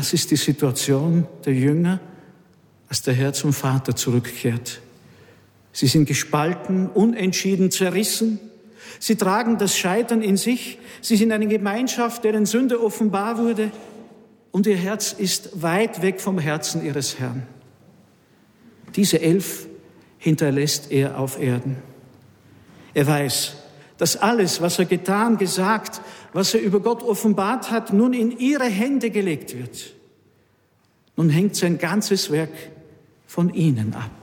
das ist die Situation der Jünger, als der Herr zum Vater zurückkehrt. Sie sind gespalten, unentschieden, zerrissen. Sie tragen das Scheitern in sich. Sie sind eine Gemeinschaft, deren Sünde offenbar wurde. Und ihr Herz ist weit weg vom Herzen ihres Herrn. Diese 11 hinterlässt er auf Erden. Er weiß, dass alles, was er getan, gesagt, was er über Gott offenbart hat, nun in ihre Hände gelegt wird. Nun hängt sein ganzes Werk von ihnen ab.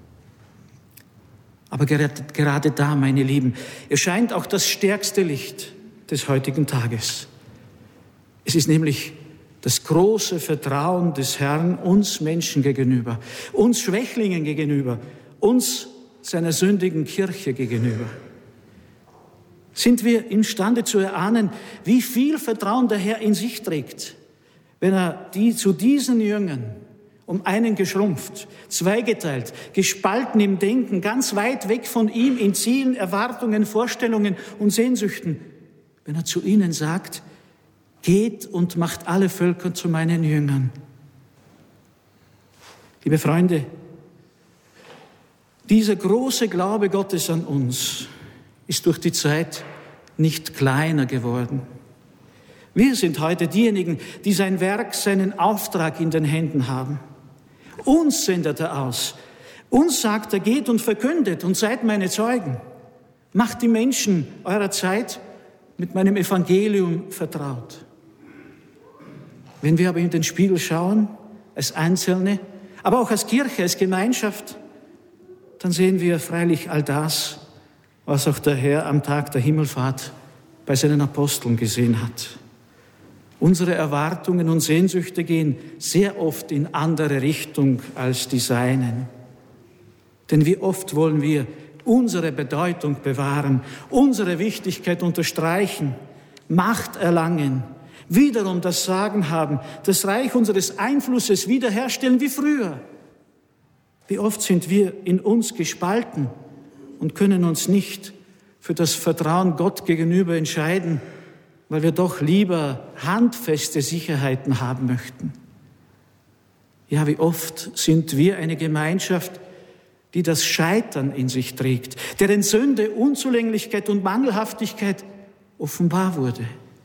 Aber gerade da, meine Lieben, erscheint auch das stärkste Licht des heutigen Tages. Es ist nämlich das große Vertrauen des Herrn uns Menschen gegenüber, uns Schwächlingen gegenüber, uns seiner sündigen Kirche gegenüber. Sind wir imstande zu erahnen, wie viel Vertrauen der Herr in sich trägt, wenn er zu diesen Jüngern um einen geschrumpft, zweigeteilt, gespalten im Denken, ganz weit weg von ihm in Zielen, Erwartungen, Vorstellungen und Sehnsüchten, wenn er zu ihnen sagt, geht und macht alle Völker zu meinen Jüngern. Liebe Freunde, dieser große Glaube Gottes an uns ist durch die Zeit nicht kleiner geworden. Wir sind heute diejenigen, die sein Werk, seinen Auftrag in den Händen haben. Uns sendet er aus. Uns sagt er, geht und verkündet und seid meine Zeugen. Macht die Menschen eurer Zeit mit meinem Evangelium vertraut. Wenn wir aber in den Spiegel schauen, als Einzelne, aber auch als Kirche, als Gemeinschaft, dann sehen wir freilich all das, was auch der Herr am Tag der Himmelfahrt bei seinen Aposteln gesehen hat. Unsere Erwartungen und Sehnsüchte gehen sehr oft in andere Richtung als die seinen. Denn wie oft wollen wir unsere Bedeutung bewahren, unsere Wichtigkeit unterstreichen, Macht erlangen, wiederum das Sagen haben, das Reich unseres Einflusses wiederherstellen wie früher. Wie oft sind wir in uns gespalten und können uns nicht für das Vertrauen Gott gegenüber entscheiden, weil wir doch lieber handfeste Sicherheiten haben möchten. Ja, wie oft sind wir eine Gemeinschaft, die das Scheitern in sich trägt, deren Sünde, Unzulänglichkeit und Mangelhaftigkeit offenbar wurde.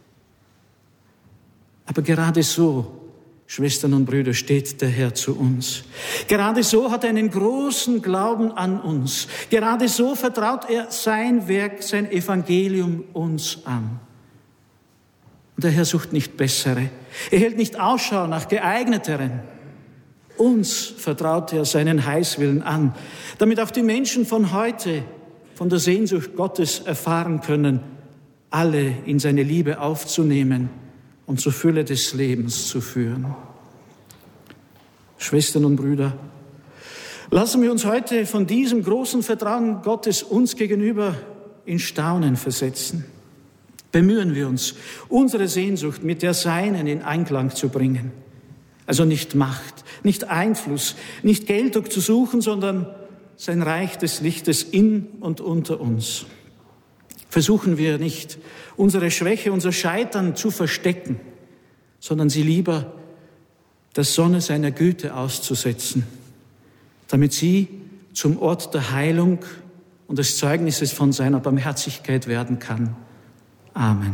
Aber gerade so, Schwestern und Brüder, steht der Herr zu uns. Gerade so hat er einen großen Glauben an uns. Gerade so vertraut er sein Werk, sein Evangelium uns an. Und der Herr sucht nicht bessere. Er hält nicht Ausschau nach geeigneteren. Uns vertraut er seinen Heilswillen an, damit auch die Menschen von heute von der Sehnsucht Gottes erfahren können, alle in seine Liebe aufzunehmen und zur Fülle des Lebens zu führen. Schwestern und Brüder, lassen wir uns heute von diesem großen Vertrauen Gottes uns gegenüber in Staunen versetzen. Bemühen wir uns, unsere Sehnsucht mit der Seinen in Einklang zu bringen. Also nicht Macht, nicht Einfluss, nicht Geltung zu suchen, sondern sein Reich des Lichtes in und unter uns. Versuchen wir nicht, unsere Schwäche, unser Scheitern zu verstecken, sondern sie lieber der Sonne seiner Güte auszusetzen, damit sie zum Ort der Heilung und des Zeugnisses von seiner Barmherzigkeit werden kann. Amen.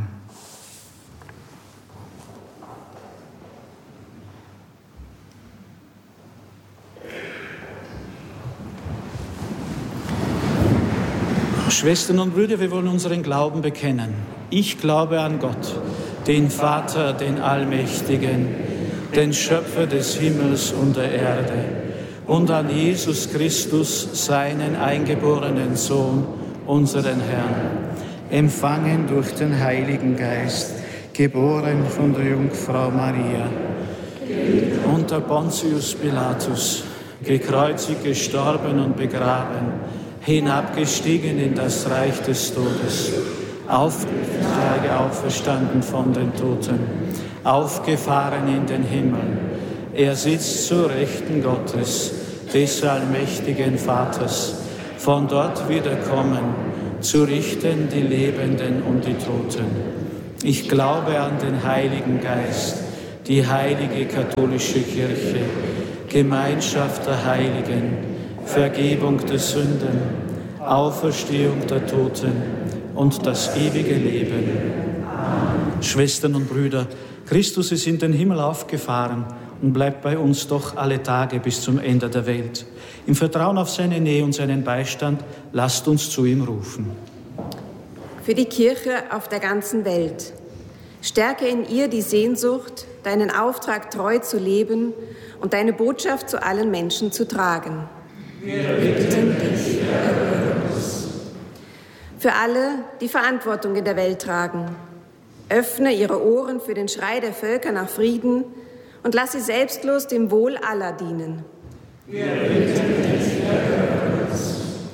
Schwestern und Brüder, wir wollen unseren Glauben bekennen. Ich glaube an Gott, den Vater, den Allmächtigen, den Schöpfer des Himmels und der Erde, und an Jesus Christus, seinen eingeborenen Sohn, unseren Herrn, empfangen durch den Heiligen Geist, geboren von der Jungfrau Maria, unter Pontius Pilatus, gekreuzigt, gestorben und begraben, hinabgestiegen in das Reich des Todes, auf die Tage auferstanden von den Toten, aufgefahren in den Himmel. Er sitzt zur Rechten Gottes, des allmächtigen Vaters, von dort wiederkommen, zu richten die Lebenden und die Toten. Ich glaube an den Heiligen Geist, die heilige katholische Kirche, Gemeinschaft der Heiligen, Vergebung der Sünden, Auferstehung der Toten und das ewige Leben. Amen. Schwestern und Brüder, Christus ist in den Himmel aufgefahren und bleibt bei uns doch alle Tage bis zum Ende der Welt. Im Vertrauen auf seine Nähe und seinen Beistand, lasst uns zu ihm rufen. Für die Kirche auf der ganzen Welt. Stärke in ihr die Sehnsucht, deinen Auftrag treu zu leben und deine Botschaft zu allen Menschen zu tragen. Wir bitten dich, erhöre uns. Für alle, die Verantwortung in der Welt tragen. Öffne ihre Ohren für den Schrei der Völker nach Frieden und lass sie selbstlos dem Wohl aller dienen. Wir bitten dich, erhöre uns.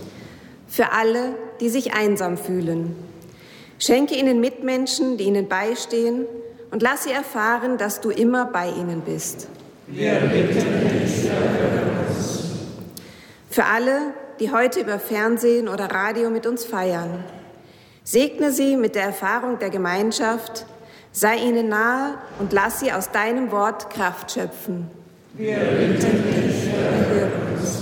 Für alle, die sich einsam fühlen. Schenke ihnen Mitmenschen, die ihnen beistehen, und lass sie erfahren, dass du immer bei ihnen bist. Wir bitten dich, erhöre uns. Für alle, die heute über Fernsehen oder Radio mit uns feiern. Segne sie mit der Erfahrung der Gemeinschaft, sei ihnen nahe und lass sie aus deinem Wort Kraft schöpfen. Wir bitten dich, erhöre uns.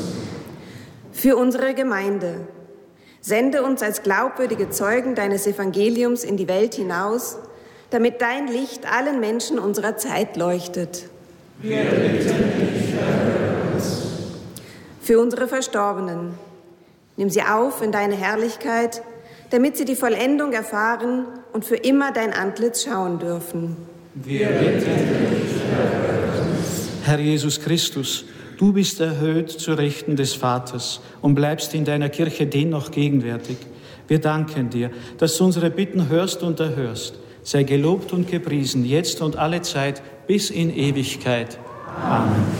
Für unsere Gemeinde. Sende uns als glaubwürdige Zeugen deines Evangeliums in die Welt hinaus, damit dein Licht allen Menschen unserer Zeit leuchtet. Wir bitten dich, erhöre uns. Für unsere Verstorbenen. Nimm sie auf in deine Herrlichkeit, damit sie die Vollendung erfahren und für immer dein Antlitz schauen dürfen. Wir bitten dich, erhöre uns. Herr Jesus Christus, du bist erhöht zur Rechten des Vaters und bleibst in deiner Kirche dennoch gegenwärtig. Wir danken dir, dass du unsere Bitten hörst und erhörst. Sei gelobt und gepriesen, jetzt und alle Zeit bis in Ewigkeit. Amen.